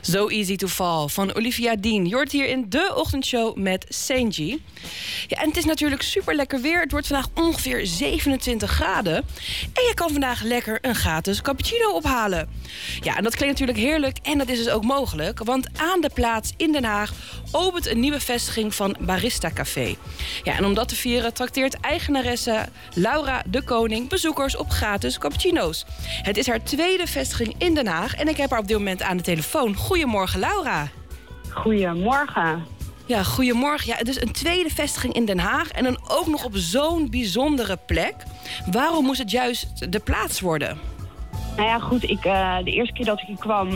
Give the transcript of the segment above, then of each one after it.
So Easy to Fall van Olivia Dean. Je hoort hier in de ochtendshow met Sanji. Ja, en het is natuurlijk super lekker weer. Het wordt vandaag ongeveer 27 graden. En je kan vandaag lekker een gratis cappuccino ophalen. Ja, en dat klinkt natuurlijk heerlijk en dat is dus ook mogelijk. Want aan de plaats in Den Haag opent een nieuwe vestiging van Barista Café. Ja, en om dat te vieren trakteert eigenaresse Laura de Koning bezoekers op gratis cappuccino's. Het is haar tweede vestiging in Den Haag en ik heb haar op dit moment aan de telefoon. Goedemorgen, Laura. Goedemorgen. Ja, goedemorgen. Ja, het is een tweede vestiging in Den Haag en dan ook nog op zo'n bijzondere plek. Waarom moest het juist de plaats worden? Nou ja, goed, de eerste keer dat ik hier kwam,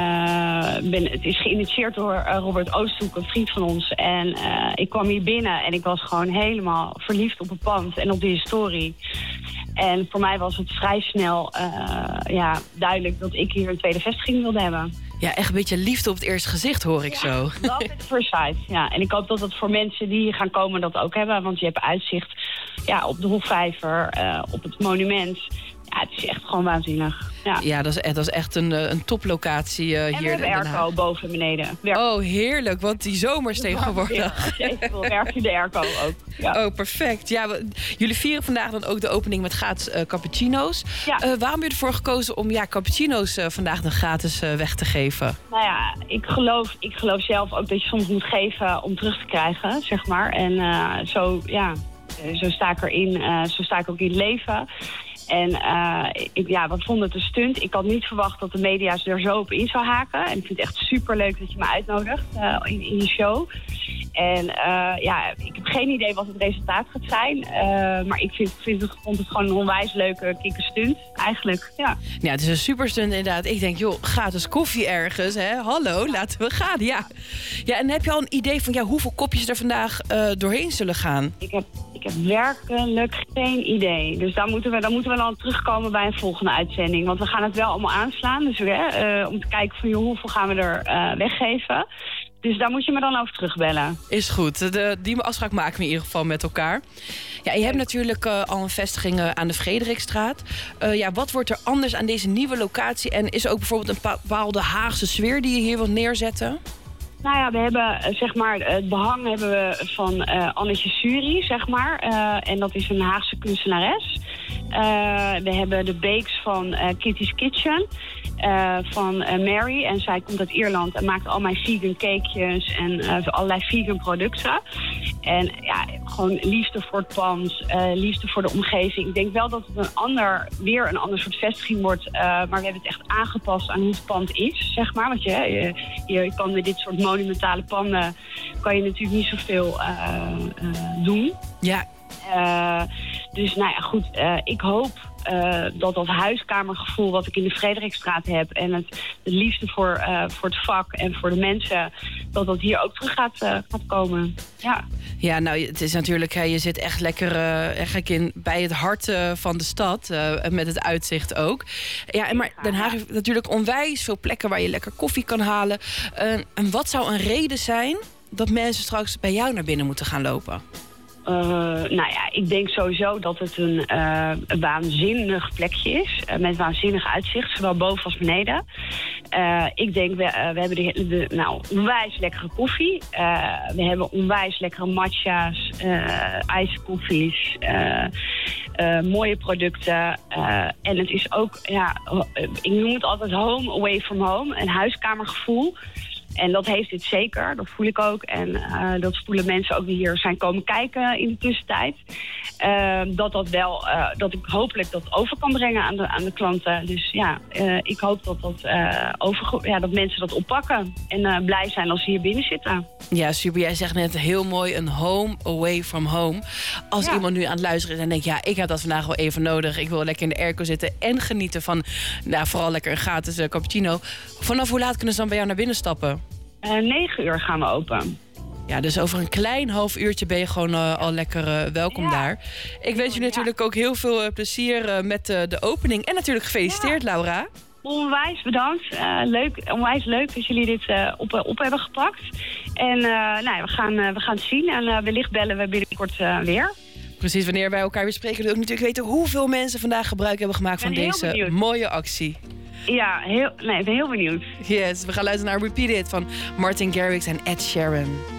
het is geïnitieerd door Robert Oosthoek, een vriend van ons. En ik kwam hier binnen en ik was gewoon helemaal verliefd op het pand en op de historie. En voor mij was het vrij snel duidelijk dat ik hier een tweede vestiging wilde hebben. Ja, echt een beetje liefde op het eerste gezicht, hoor ik zo. Love at first sight, ja. En ik hoop dat het voor mensen die hier gaan komen dat ook hebben. Want je hebt uitzicht op de Hofvijver, op het monument. Ja, het is echt gewoon waanzinnig. Ja, dat is echt een toplocatie hier in Den Haag. En we hebben airco boven en beneden. Oh, heerlijk, want die zomer is tegenwoordig. Ja, veel werk in de airco ook. Ja. Oh, perfect. Ja, jullie vieren vandaag dan ook de opening met gratis cappuccino's. Ja. Waarom heb je ervoor gekozen om cappuccino's vandaag dan gratis weg te geven? Nou ja, ik geloof zelf ook dat je soms moet geven om terug te krijgen, zeg maar. En zo sta ik erin, zo sta ik ook in het leven. En we vonden het een stunt. Ik had niet verwacht dat de media er zo op in zou haken. En ik vind het echt superleuk dat je me uitnodigt in je show. En ik heb geen idee wat het resultaat gaat zijn. Maar ik vond het gewoon een onwijs leuke kikkerstunt, eigenlijk. Ja, het is een superstunt inderdaad. Ik denk, joh, gratis koffie ergens, hè? Hallo, laten we gaan, ja. Ja, en heb je al een idee van hoeveel kopjes er vandaag doorheen zullen gaan? Ik heb werkelijk geen idee. Dus daar moeten we dan terugkomen bij een volgende uitzending. Want we gaan het wel allemaal aanslaan. Dus om te kijken van hoeveel gaan we er weggeven. Dus daar moet je me dan over terugbellen. Is goed. Die afspraak maken we in ieder geval met elkaar. Ja, je hebt natuurlijk al een vestiging aan de Frederikstraat. Wat wordt er anders aan deze nieuwe locatie? En is er ook bijvoorbeeld een bepaalde Haagse sfeer die je hier wilt neerzetten? Nou ja, we hebben het behang hebben we van Annetje Suri, zeg maar. En dat is een Haagse kunstenares. We hebben de bakes van Kitty's Kitchen. Van Mary. En zij komt uit Ierland en maakt al mijn vegan cakejes en allerlei vegan producten. En gewoon liefde voor het pand, liefde voor de omgeving. Ik denk wel dat het weer een ander soort vestiging wordt. Maar we hebben het echt aangepast aan hoe het pand is, zeg maar. Want je kan met dit soort monumentale panden kan je natuurlijk niet zoveel doen. Ja. Dus ik hoop dat huiskamergevoel wat ik in de Frederikstraat heb en het liefde voor het vak en voor de mensen, dat hier ook terug gaat komen. Ja. Ja, nou, het is natuurlijk, je zit echt lekker bij het hart van de stad, met het uitzicht ook. Ja, maar Den Haag heeft natuurlijk onwijs veel plekken waar je lekker koffie kan halen. En wat zou een reden zijn dat mensen straks bij jou naar binnen moeten gaan lopen? Ik denk sowieso dat het een waanzinnig plekje is. Met waanzinnig uitzicht, zowel boven als beneden. Ik denk, we hebben onwijs lekkere koffie. We hebben onwijs lekkere matcha's, ijskoffies, mooie producten. En het is ook, ik noem het altijd home away from home. Een huiskamergevoel. En dat heeft dit zeker, dat voel ik ook. En dat voelen mensen ook die hier zijn komen kijken in de tussentijd. Dat ik hopelijk dat over kan brengen aan de klanten. Dus ik hoop dat mensen dat oppakken. En blij zijn als ze hier binnen zitten. Ja, super. Jij zegt net heel mooi, een home away from home. Als iemand nu aan het luisteren is en denkt, ik heb dat vandaag wel even nodig. Ik wil lekker in de airco zitten en genieten van, vooral lekker een gratis cappuccino. Vanaf hoe laat kunnen ze dan bij jou naar binnen stappen? 9 uur gaan we open. Ja, dus over een klein half uurtje ben je gewoon al lekker welkom daar. Ik wens je natuurlijk ook heel veel plezier met de opening. En natuurlijk gefeliciteerd, Laura. Onwijs bedankt. Onwijs leuk dat jullie dit op hebben gepakt. En we gaan het zien. En wellicht bellen we binnenkort weer. Precies, wanneer wij elkaar weer spreken, wil ik natuurlijk weten hoeveel mensen vandaag gebruik hebben gemaakt van deze mooie actie. Ja, ik ben heel benieuwd. Yes, we gaan luisteren naar Repeat It van Martin Garrix en Ed Sheeran.